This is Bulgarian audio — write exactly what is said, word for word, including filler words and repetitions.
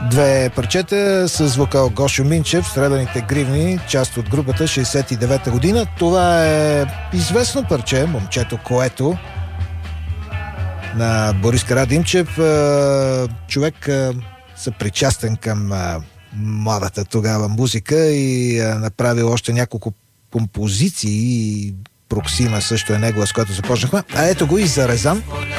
Две парчета с вокал Гошо Минчев, Сребърните гривни, част от групата шейсет и девета година. Това е известно парче, Момчето Което, на Борис Карадимчев. Човек съпричастен към младата тогава музика и направил още няколко композиции. Проксима също е негова, с която започнахме. А ето го и Зарезан.